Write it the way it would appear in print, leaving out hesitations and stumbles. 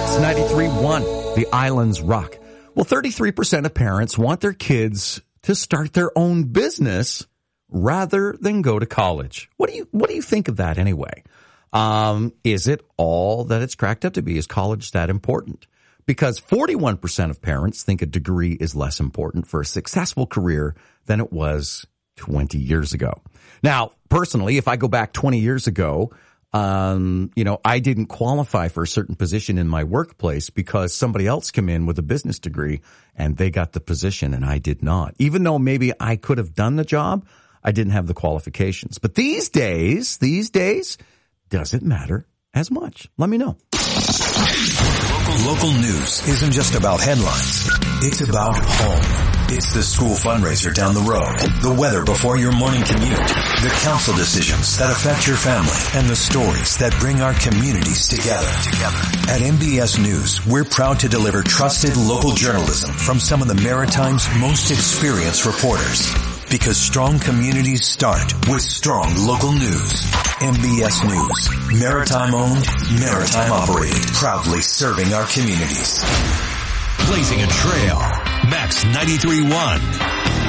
Max 93.1, The Islands Rock. Well, 33% of parents want their kids to start their own business rather than go to college. What do you think of that anyway? Is it all that it's cracked up to be? Is college that important? Because 41% of parents think a degree is less important for a successful career than it was 20 years ago. Now, personally, if I go back 20 years ago, I didn't qualify for a certain position in my workplace because somebody else came in with a business degree and they got the position and I did not. Even though maybe I could have done the job, I didn't have the qualifications. But these days, does it matter as much? Let me know. Local news isn't just about headlines. It's about home. It's the school fundraiser down the road, the weather before your morning commute, the council decisions that affect your family, and the stories that bring our communities together. At MBS News, we're proud to deliver trusted local journalism from some of the Maritime's most experienced reporters. Because strong communities start with strong local news. MBS News, Maritime owned, Maritime operated, proudly serving our communities. Blazing a trail. Max 93.1.